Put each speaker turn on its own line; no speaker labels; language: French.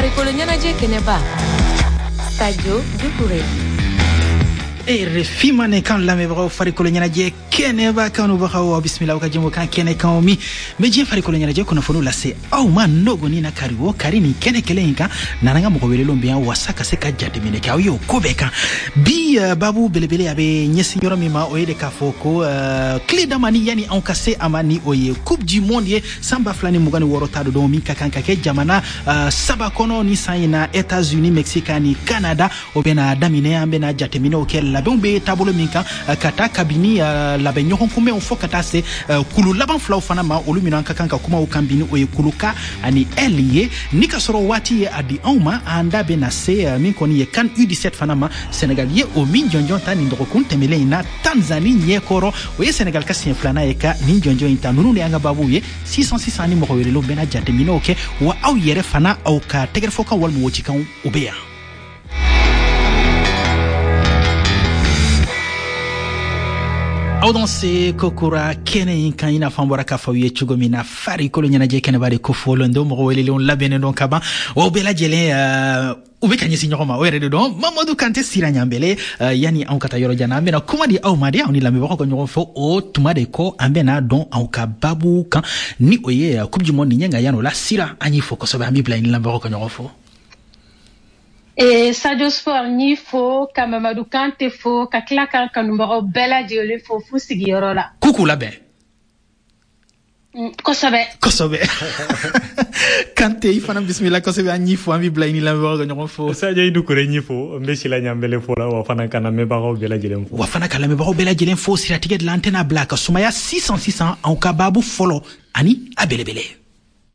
farikolo ɲɛnajɛ kɛnɛba Sadio Doucouré.
RFI mane kan lamɛbagaw farikolo ɲɛnajɛ kɛnɛba kanubagaw bisimilaw ka jɛmu kan kɛnɛ kan mi me diɲɛ farikolo ɲɛnajɛ kunnafoniw lase aw ma nɔgɔni na kari o kari ni kɛnɛ kelen in kan nananga mɔgɔ welelenw bɛ yan wasa ka se ka jateminɛ kɛ aw ye o ko bɛɛ kan bi babu belebele a bɛ ɲɛsin yɔrɔ min ma o ye de k'a fɔ ko tile dama ni yani anw ka se a ma ni o ye coupe du monde ye san 2026 ta don min ka kan ka kɛ jamana saba kɔnɔ ni san in na États-Unis Mexique ni Canada o bɛna daminɛ an bɛna jateminɛw kɛ labɛnw bɛ taabolo min kan ka taa kabini labɛn ɲɔgɔn kunbɛnw fɔ ka taa se kulu laban filaw fana ma olu minnu an ka kan ka kumaw kan bini o ye kuluka ani L ye ni ka sɔrɔ waati ye a di anw ma an da bɛ na se min kɔni ye CAN U17 fana ma Senegal ye o min jɔnjɔn ta nin dɔgɔkun tɛmɛlen in na Tanzanie ɲɛkɔrɔ o ye Senegal ka siɲɛ filanan ye ka nin jɔnjɔn in ta ninnu de y'an ka babuw ye 600 ni mɔgɔ welelenw bɛna jateminɛw kɛ wa aw yɛrɛ fana aw ka tɛgɛrɛfɔkan walima wocikanw o bɛ yan. Aw don se kokura kɛnɛ in kan i n'a fɔ an bɔra k'a fɔ aw ye cogo min na farikolo ɲɛnajɛ kɛnɛba de ko fɔlen don mɔgɔ welelenw labɛnnen don ka ban o bɛɛ lajɛlen u bɛ ka ɲɛsin ɲɔgɔn ma o yɛrɛ de dɔn Mamadu Kante Sira Ɲanbɛlɛ yani anw ka taa yɔrɔ jan an bɛna kuma di aw ma de aw ni lamɛnbagaw ka ɲɔgɔn fɔ o tuma de kɔ an bɛna dɔn aw ka babu kan ni o ye coupe du monde ɲɛ nka yan o la Sira an y'i fɔ kosɛbɛ an b'i bila i ni lamɛnbagaw ka ɲɔgɔn fɔ.
Sadio Sport ni fo ka Mamadou Kante fo ka tila kan kanubagaw bɛɛ lajɛlen fo fu sigiyɔrɔ la.
K'u labɛn.
Kosɛbɛ.
Kante i fana bisimila kosɛbɛ an y'i fo an b'i bila i ni lamɛnbagaw ka ɲɔgɔn fɔ.
Sadio Doucouré n'i fo n bɛ Sila Ɲanbɛlɛ fo la wa fana ka lamɛnbagaw bɛɛ lajɛlen fo.
Wa fana ka lamɛnbagaw bɛɛ lajɛlen fo siratigɛ de la an tɛna bila ka sumaya 600 anw ka babu fɔlɔ ani a belebele.